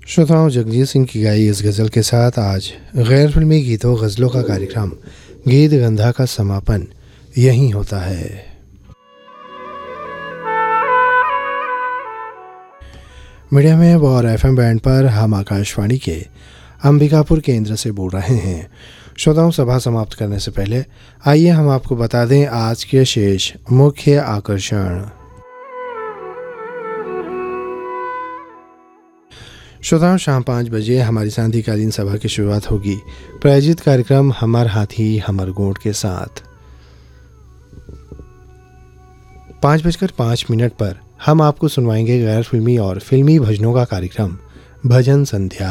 श्रोताओं, जगजीत सिंह की गाई इस गज़ल के साथ आज गैर फिल्मी गीतों गज़लों का कार्यक्रम गीत गंधा का समापन यहीं होता है। मीडियम वेव और एफएम बैंड पर हम आकाशवाणी के अंबिकापुर केंद्र से बोल रहे हैं। श्रोताओं, सभा समाप्त करने से पहले आइए हम आपको बता दें आज के शेष मुख्य आकर्षण। श्रोताओं, शाम 5 बजे हमारी सांधिकालीन सभा की शुरुआत होगी। प्रायोजित कार्यक्रम हमर हाथी हमर गोठ के साथ 5:05 पर हम आपको सुनवाएंगे गैर फिल्मी और फिल्मी भजनों का कार्यक्रम भजन संध्या।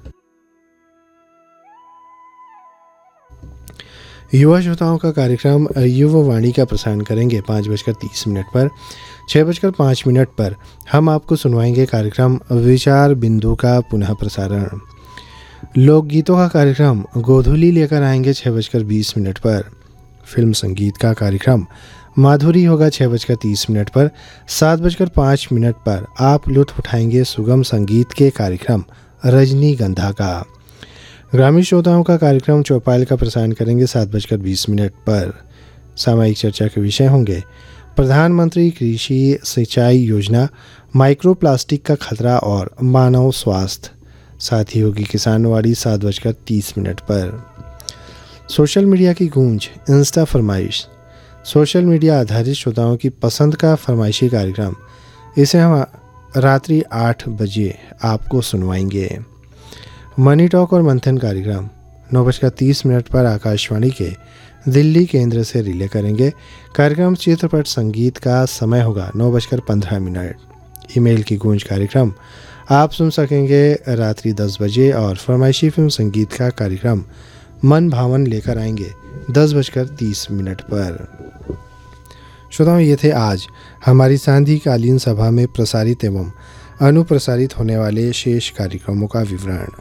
युवा श्रोताओं का कार्यक्रम युवा वाणी का प्रसारण करेंगे 5:30 पर। 6:05 पर हम आपको सुनवाएंगे कार्यक्रम विचार बिंदु का पुनः प्रसारण। लोकगीतों का कार्यक्रम गोधूली लेकर आएंगे 6:20 पर। फिल्म संगीत का कार्यक्रम माधुरी होगा 6:30 पर। 7:05 पर आप लुत्फ उठाएंगे सुगम संगीत के कार्यक्रम रजनीगंधा का। ग्रामीण श्रोताओं का कार्यक्रम चौपाल का प्रसारण करेंगे 7:20 पर। सामयिक चर्चा के विषय होंगे प्रधानमंत्री कृषि सिंचाई योजना, माइक्रोप्लास्टिक का खतरा और मानव स्वास्थ्य। साथ ही होगी किसानवाड़ी 7:30 पर। सोशल मीडिया की गूंज, इंस्टा फरमाइश। सोशल मीडिया आधारित श्रोताओं की पसंद का फरमाइशी कार्यक्रम, इसे हम रात्रि 8 बजे आपको सुनवाएंगे। मनी टॉक और मंथन कार्यक्रम 9:30 पर आकाशवाणी के दिल्ली केंद्र से रिले करेंगे। कार्यक्रम चित्रपट संगीत का समय होगा 9:15। ईमेल की गूंज कार्यक्रम आप सुन सकेंगे रात्रि 10 बजे और फरमाइशी फिल्म संगीत का कार्यक्रम मन भावन लेकर आएंगे 10:30 पर। श्रोताओं, ये थे आज हमारी सांधिकालीन सभा में प्रसारित एवं अनुप्रसारित होने वाले शेष कार्यक्रमों का विवरण।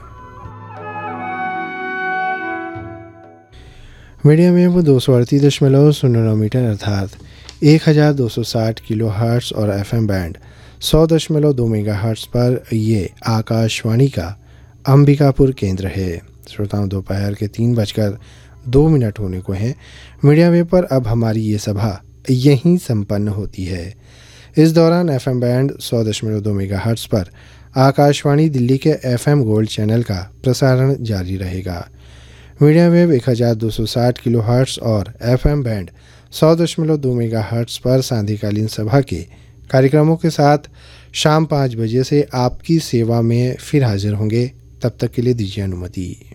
मीडियम वेव 238.0 मीटर अर्थात 1260 किलो हर्ट्ज और एफएम बैंड 100.2 मेगाहर्ट्ज पर ये आकाशवाणी का अंबिकापुर केंद्र है। श्रोताओं, दोपहर के 3:02 होने को हैं। मीडियम वेव पर अब हमारी ये सभा यहीं संपन्न होती है। इस दौरान एफएम बैंड 100.2 मेगाहर्ट्ज पर आकाशवाणी दिल्ली के एफएम गोल्ड चैनल का प्रसारण जारी रहेगा। मीडियम वेव 1260 किलो हर्ट्ज और एफएम बैंड 100.2 मेगाहर्ट्ज पर सांधिकालीन सभा के कार्यक्रमों के साथ शाम 5 बजे से आपकी सेवा में फिर हाजिर होंगे। तब तक के लिए दीजिए अनुमति।